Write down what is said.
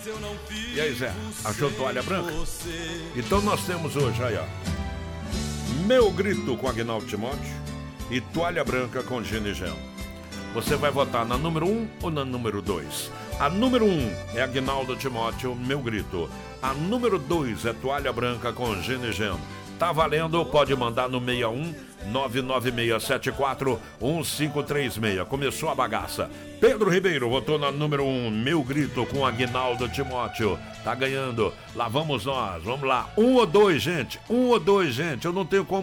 E aí, Zé, achou toalha branca? Então nós temos hoje aí, ó, Meu Grito com Aguinaldo Timóteo e Toalha Branca com Genigel. Você vai votar na número 1 ou na número 2? A número 1 é Aguinaldo Timóteo, Meu Grito. A número 2 é Toalha Branca com Genigel. Tá valendo, pode mandar no 61 99674 1536. Começou a bagaça. Pedro Ribeiro votou na número 1, Meu Grito com Aguinaldo Timóteo. Tá ganhando. Lá vamos nós. Vamos lá. 1 ou 2, gente. 1 ou 2, gente. Eu não tenho como